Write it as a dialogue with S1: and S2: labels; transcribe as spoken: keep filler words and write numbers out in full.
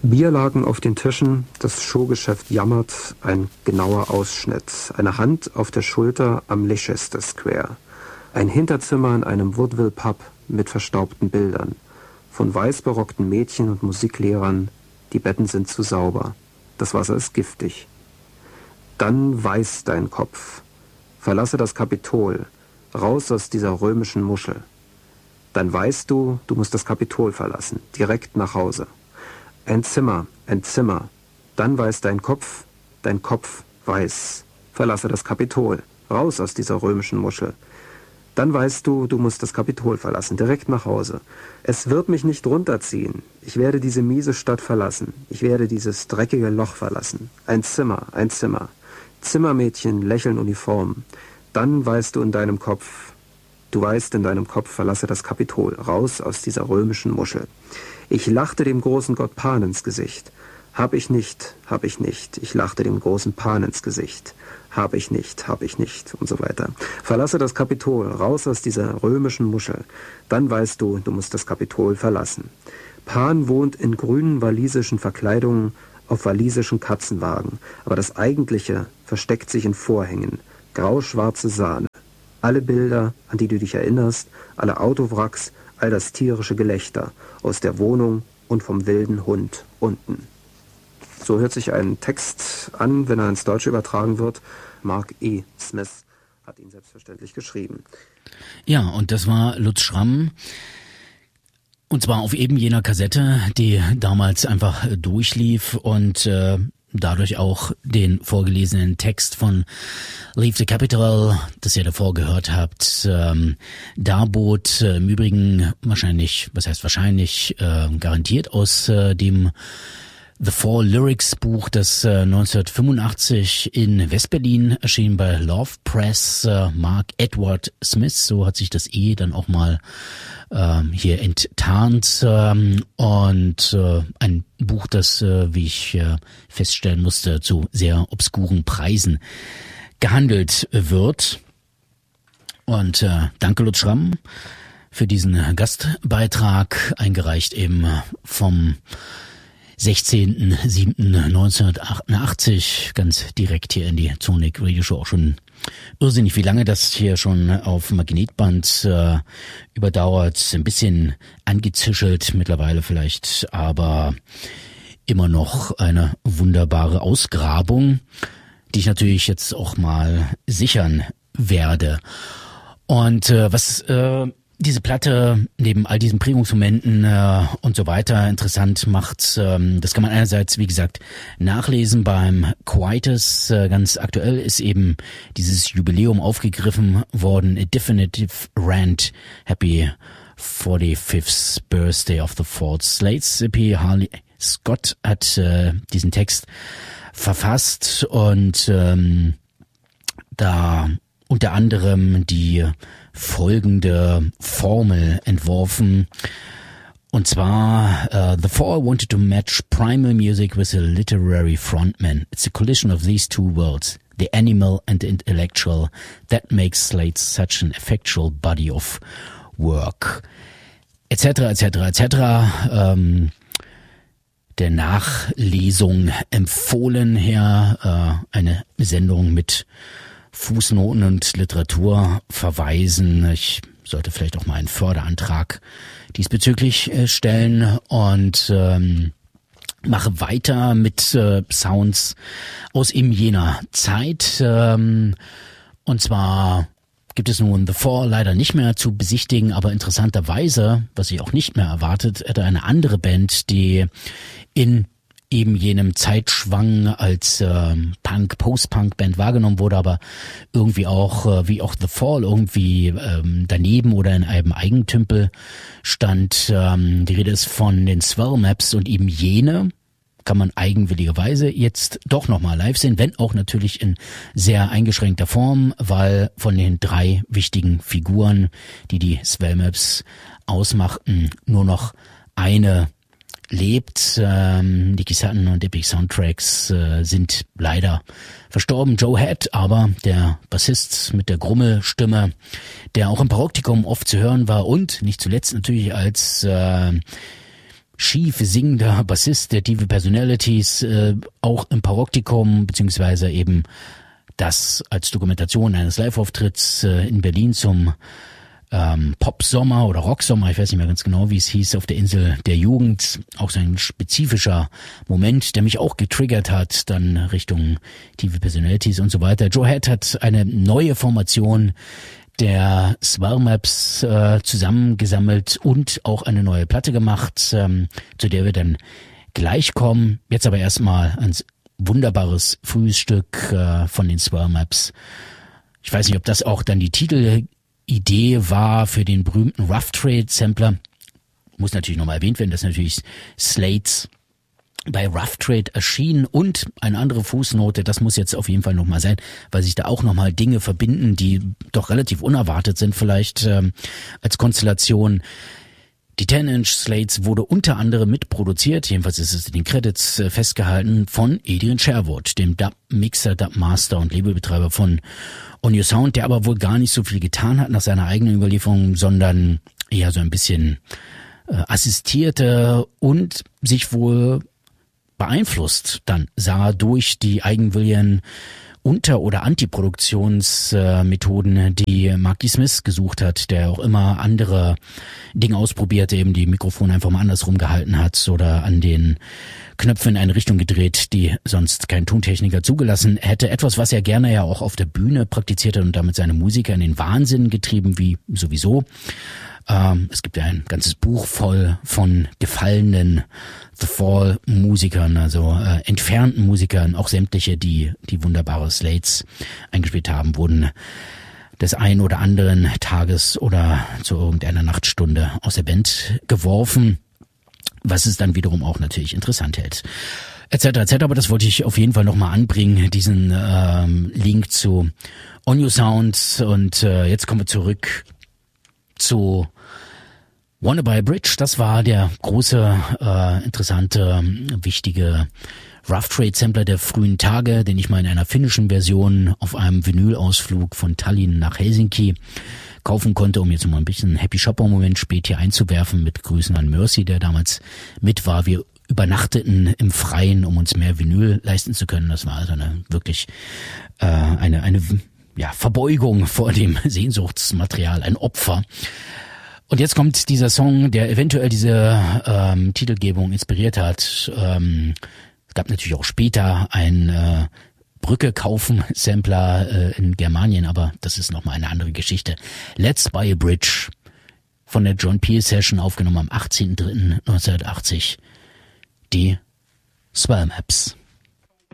S1: Bier lagen auf den Tischen, das Showgeschäft jammert, ein genauer Ausschnitt, eine Hand auf der Schulter am Leicester Square, ein Hinterzimmer in einem Vaudeville-Pub mit verstaubten Bildern, von weißberockten Mädchen und Musiklehrern, die Betten sind zu sauber, das Wasser ist giftig. Dann weiß dein Kopf, verlasse das Kapitol, raus aus dieser römischen Muschel. Dann weißt du, du musst das Kapitol verlassen, direkt nach Hause. Ein Zimmer, ein Zimmer. Dann weiß dein Kopf, dein Kopf weiß. Verlasse das Kapitol, raus aus dieser römischen Muschel. Dann weißt du, du musst das Kapitol verlassen, direkt nach Hause. Es wird mich nicht runterziehen. Ich werde diese miese Stadt verlassen. Ich werde dieses dreckige Loch verlassen. Ein Zimmer, ein Zimmer. Zimmermädchen lächeln uniform. Dann weißt du in deinem Kopf, du weißt in deinem Kopf, verlasse das Kapitol, raus aus dieser römischen Muschel. Ich lachte dem großen Gott Pan ins Gesicht. Hab ich nicht, hab ich nicht. Ich lachte dem großen Pan ins Gesicht. Hab ich nicht, hab ich nicht und so weiter. Verlasse das Kapitol, raus aus dieser römischen Muschel. Dann weißt du, du musst das Kapitol verlassen. Pan wohnt in grünen walisischen Verkleidungen auf walisischen Katzenwagen. Aber das Eigentliche versteckt sich in Vorhängen. Grau-schwarze Sahne. Alle Bilder, an die du dich erinnerst, alle Autowracks, all das tierische Gelächter aus der Wohnung und vom wilden Hund unten. So hört sich ein Text an, wenn er ins Deutsche übertragen wird. Mark E. Smith hat ihn selbstverständlich geschrieben.
S2: Ja, und das war Lutz Schramm. Und zwar auf eben jener Kassette, die damals einfach durchlief und äh, dadurch auch den vorgelesenen Text von Leave the Capital, das ihr davor gehört habt, ähm, darbot, äh, im Übrigen wahrscheinlich, was heißt wahrscheinlich, äh, garantiert aus äh, dem The Four Lyrics Buch, das äh, neunzehnhundertfünfundachtzig in Westberlin erschien bei Love Press. Äh, Mark Edward Smith, so hat sich das E dann auch mal ähm, hier enttarnt. Ähm, und äh, ein Buch, das, äh, wie ich äh, feststellen musste, zu sehr obskuren Preisen gehandelt wird. Und äh, danke Lutz Schramm für diesen Gastbeitrag, eingereicht eben vom sechzehnten siebten neunzehnhundertachtundachtzig, ganz direkt hier in die Sonic Radio Show. Auch schon irrsinnig, wie lange das hier schon auf Magnetband äh, überdauert. Ein bisschen angezischelt mittlerweile vielleicht, aber immer noch eine wunderbare Ausgrabung, die ich natürlich jetzt auch mal sichern werde. Und äh, was äh, diese Platte neben all diesen Prägungsmomenten äh, und so weiter interessant macht, ähm, das kann man einerseits, wie gesagt, nachlesen beim Quietus. Äh, ganz aktuell ist eben dieses Jubiläum aufgegriffen worden. A Definitive Rant. Happy forty-fifth Birthday of the Fourth Slates E P. Harley Scott hat äh, diesen Text verfasst und ähm, da unter anderem die folgende Formel entworfen. Und zwar, uh, the Four wanted to match primal music with a literary frontman. It's a collision of these two worlds, the animal and the intellectual, that makes Slate such an effectual body of work. Etc., etc., et cetera. Ähm, der Nachlesung empfohlen her, äh, eine Sendung mit Fußnoten und Literatur verweisen. Ich sollte vielleicht auch mal einen Förderantrag diesbezüglich äh, stellen und ähm, mache weiter mit äh, Sounds aus eben jener Zeit. Ähm, und zwar gibt es nun The Four leider nicht mehr zu besichtigen, aber interessanterweise, was ich auch nicht mehr erwartet hätte, eine andere Band, die in eben jenem Zeitschwang als äh, Punk, Post-Punk-Band wahrgenommen wurde, aber irgendwie auch, äh, wie auch The Fall, irgendwie ähm, daneben oder in einem Eigentümpel stand. Ähm, die Rede ist von den Swell Maps und eben jene kann man eigenwilligerweise jetzt doch nochmal live sehen, wenn auch natürlich in sehr eingeschränkter Form, weil von den drei wichtigen Figuren, die die Swell Maps ausmachten, nur noch eine lebt. Ähm, Nicky Sutton und Epic Soundtracks äh, sind leider verstorben. Joe Head, aber der Bassist mit der Grummelstimme, der auch im Paroptikum oft zu hören war und nicht zuletzt natürlich als äh, schief singender Bassist der Tiefe Personalities, äh, auch im Paroktikum, beziehungsweise eben das als Dokumentation eines Live-Auftritts äh, in Berlin zum ähm, Pop-Sommer oder Rock-Sommer, ich weiß nicht mehr ganz genau, wie es hieß, auf der Insel der Jugend. Auch so ein spezifischer Moment, der mich auch getriggert hat, dann Richtung Tiefe Personalities und so weiter. Joe Head hat eine neue Formation der Swell Maps äh, zusammengesammelt und auch eine neue Platte gemacht, ähm, zu der wir dann gleich kommen. Jetzt aber erstmal ein wunderbares frühes Stück äh, von den Swell Maps. Ich weiß nicht, ob das auch dann die Titelidee war für den berühmten Rough Trade Sampler. Muss natürlich nochmal erwähnt werden, dass natürlich Slates bei Rough Trade erschienen und eine andere Fußnote, das muss jetzt auf jeden Fall nochmal sein, weil sich da auch nochmal Dinge verbinden, die doch relativ unerwartet sind vielleicht ähm, als Konstellation. Die ten-Inch Slates wurde unter anderem mitproduziert, jedenfalls ist es in den Credits äh, festgehalten, von Adrian Sherwood, dem Dub-Mixer, Dub-Master und Labelbetreiber von On Your Sound, der aber wohl gar nicht so viel getan hat nach seiner eigenen Überlieferung, sondern eher so ein bisschen äh, assistierte und sich wohl beeinflusst dann sah durch die eigenwilligen Unter- oder Antiproduktionsmethoden, die Marky Smith gesucht hat, der auch immer andere Dinge ausprobierte, eben die Mikrofone einfach mal andersrum gehalten hat oder an den Knöpfen in eine Richtung gedreht, die sonst kein Tontechniker zugelassen hätte. Etwas, was er gerne ja auch auf der Bühne praktizierte und damit seine Musiker in den Wahnsinn getrieben, wie sowieso. Ähm, es gibt ja ein ganzes Buch voll von gefallenen The Fall-Musikern, also äh, entfernten Musikern, auch sämtliche, die die wunderbare Slates eingespielt haben, wurden des einen oder anderen Tages oder zu irgendeiner Nachtstunde aus der Band geworfen, was es dann wiederum auch natürlich interessant hält. Etc. etc. Aber das wollte ich auf jeden Fall nochmal anbringen, diesen ähm, Link zu On Your Sound. Und äh, jetzt kommen wir zurück zu Wanna Buy a Bridge. Das war der große, äh, interessante, wichtige Rough Trade Sampler der frühen Tage, den ich mal in einer finnischen Version auf einem Vinyl-Ausflug von Tallinn nach Helsinki kaufen konnte, um jetzt mal ein bisschen Happy Shopper-Moment spät hier einzuwerfen, mit Grüßen an Mercy, der damals mit war. Wir übernachteten im Freien, um uns mehr Vinyl leisten zu können. Das war also eine wirklich äh, eine eine ja Verbeugung vor dem Sehnsuchtsmaterial, ein Opfer. Und jetzt kommt dieser Song, der eventuell diese ähm, Titelgebung inspiriert hat. Ähm, es gab natürlich auch später ein äh, Brücke kaufen Sampler äh, in Germanien, aber das ist nochmal eine andere Geschichte. Let's Buy a Bridge von der John Peel Session, aufgenommen am achtzehnten dritten neunzehnhundertachtzig. Die Swell Maps.